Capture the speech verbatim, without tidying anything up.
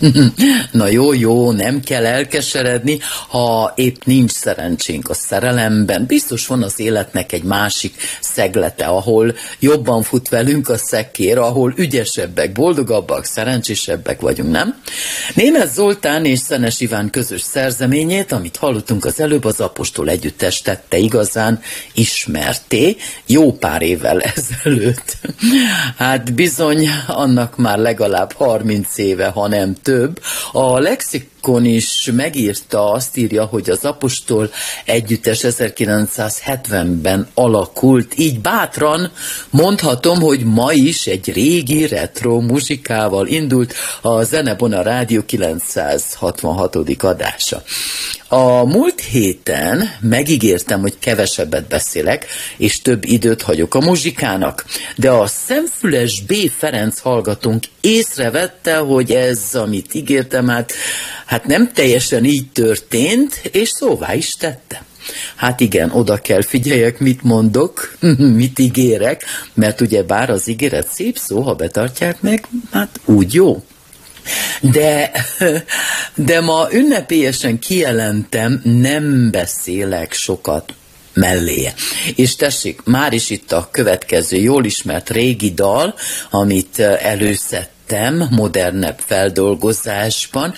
Na jó, jó, nem kell elkeseredni, ha épp nincs szerencsénk a szerelemben. Biztos van az életnek egy másik szeglete, ahol jobban fut velünk a szekér, ahol ügyesebbek, boldogabbak, szerencsésebbek vagyunk, nem? Németh Zoltán és Szenes Iván közös szerzeményét, amit hallottunk az előbb, az Apostol Együttes tette igazán ismerté, jó pár évvel ezelőtt. Hát bizony, annak már legalább harminc éve, ha nem több. A lexikon is megírta, azt írja, hogy az Apostol Együttes ezerkilencszázhetvenben alakult, így bátran mondhatom, hogy ma is egy régi retro muzsikával indult a Zenebona Rádió kilencszázhatvanhatodik adása. A múlt héten megígértem, hogy kevesebbet beszélek, és több időt hagyok a muzsikának, de a Szemfüles B. Ferenc hallgatónk észrevette, hogy ez, amit ígértem, hát, hát nem teljesen így történt, és szóvá is tette. Hát igen, oda kell figyeljek, mit mondok, mit ígérek, mert ugye bár az ígéret szép szó, ha betartják meg, hát úgy jó. De, de ma ünnepélyesen kijelentem, nem beszélek sokat melléje. És tessék, már is itt a következő jól ismert régi dal, amit előszedtem modernebb feldolgozásban,